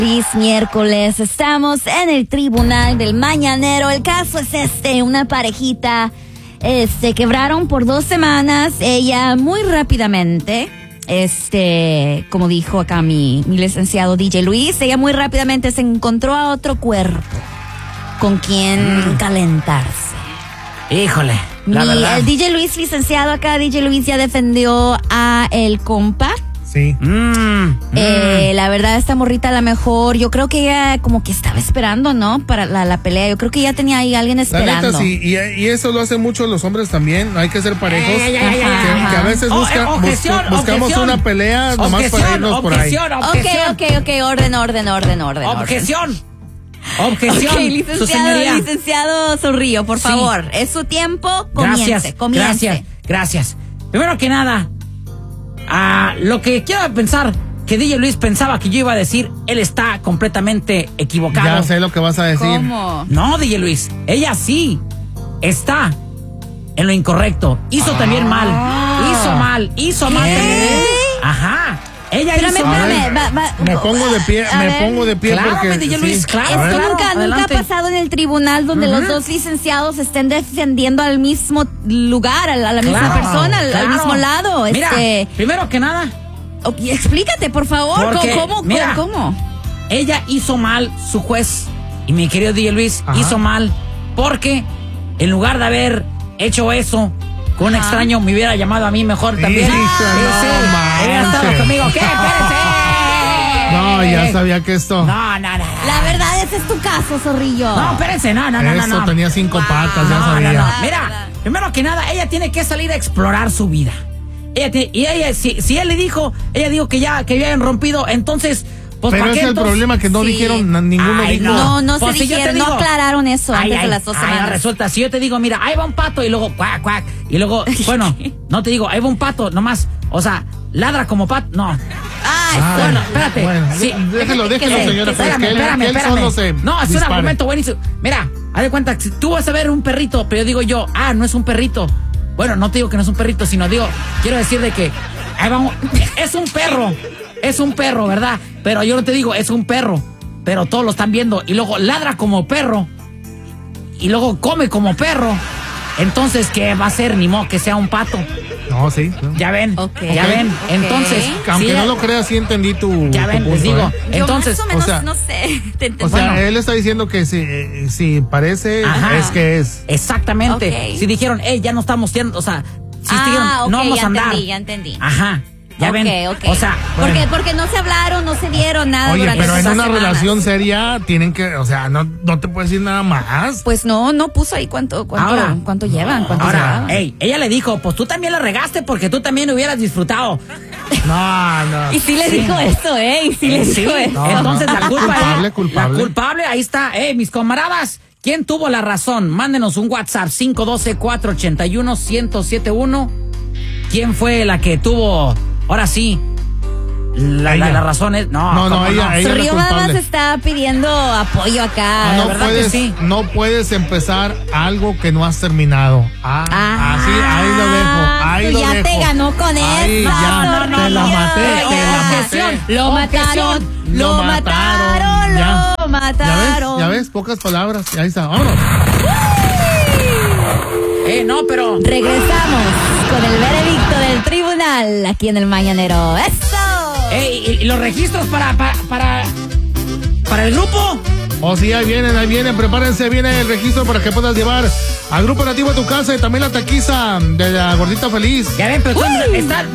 Feliz miércoles, estamos en el tribunal del mañanero. El caso es una parejita se quebraron por 2 semanas. Ella muy rápidamente, como dijo acá mi licenciado DJ Luis, ella muy rápidamente se encontró a otro cuerpo con quien calentarse. Híjole, la verdad. El DJ Luis, licenciado acá, DJ Luis ya defendió a el compa. Sí. La verdad, esta morrita a lo mejor, yo creo que ella como que estaba esperando, ¿no? Para la pelea. Yo creo que ya tenía ahí alguien esperando. La neta, sí, y eso lo hacen mucho los hombres también. Hay que ser parejos. Que a veces buscamos una pelea nomás para irnos por ahí. Ok, orden. Objeción. Ok, licenciado Zorrillo, por favor. Es su tiempo, comience. Gracias. Primero que nada, lo que quiero pensar que DJ Luis pensaba que yo iba a decir, él está completamente equivocado. Ya sé lo que vas a decir. ¿Cómo? No, DJ Luis, ella sí está en lo incorrecto. Hizo también mal. Hizo mal también. Ajá. Ella espérame. Me pongo de pie claro, porque DJ Luis, claro. Esto nunca ha pasado en el tribunal donde los dos licenciados estén defendiendo al mismo lugar, a la misma persona, al mismo lado. Mira, primero que nada, explícate, por favor. ¿Cómo? Ella hizo mal, su juez, y mi querido DJ Luis hizo mal porque en lugar de haber hecho eso con un extraño, me hubiera llamado a mí mejor también. Ella estaba conmigo. ¿Qué? Espérense. No, ya sabía que esto. No. La verdad, ese es tu caso, Zorrillo. No, espérense, no. Eso tenía 5 patas, ya sabía. No. Mira, primero que nada, ella tiene que salir a explorar su vida. Si él le dijo, ella dijo que ya habían rompido, entonces. Pues, pero ese es el problema, que no dijeron, ninguno dijo. No se dijeron, no aclararon eso antes de las 2 semanas. Resulta, si yo te digo, mira, ahí va un pato, y luego cuac, cuac, y luego, bueno, no te digo, ahí va un pato, nomás, o sea, ladra como pato, no. Bueno, espérate. Bueno, sí, déjelo, señora, pues que él solo se No, es dispare. un argumento buenísimo. Mira, haz de cuenta, si tú vas a ver un perrito, pero yo digo no es un perrito. Bueno, no te digo que no es un perrito, sino quiero decir de que ahí vamos, es un perro, ¿verdad? Pero yo no te digo, es un perro, pero todos lo están viendo, y luego ladra como perro, y luego come como perro. Entonces, ¿qué va a ser? Ni modo que sea un pato. No, sí. Ya ven. Okay. Entonces, aunque no lo creas, sí entendí tu ya ven, punto, les digo. Entonces, yo más o menos, no sé. O sea, él está diciendo que si parece, es que es. Exactamente. Okay. Si dijeron, ya no estamos tirando, o sea, si dijeron, no vamos a andar. Ya entendí. Ajá. Ya ven. O sea, porque no se hablaron, no se dieron nada. Oye, durante pero en esas una semanas. relación seria tienen que, o sea, no te puedes decir nada más. Pues no puso ahí cuánto llevan. Ahora, ella le dijo, pues tú también la regaste porque tú también hubieras disfrutado. No. Y sí le dijo eso, Y sí le dijo eso. No, entonces la culpa es culpable. La culpable, ahí está. Mis camaradas, ¿quién tuvo la razón? Mándenos un WhatsApp 512-481-1071. ¿Quién fue la que tuvo, ahora sí, la razón? Es No, ella es Río la nada más culpable. está pidiendo apoyo acá. No puedes empezar algo que no has terminado. Así, ahí lo dejo. Ahí lo ya dejo. Te ganó con ahí, eso. Ya, te la maté. Lo mataron. ¿Ya ves? Pocas palabras. Ahí está. Vámonos. Pero regresamos con el veredicto del tribunal aquí en el Mañanero. ¡Eso! ¿Y los registros para el grupo? Sí, ahí vienen, prepárense, viene el registro para que puedas llevar al Grupo Nativo a tu casa y también la taquiza de la Gordita Feliz. Ya ven, pero está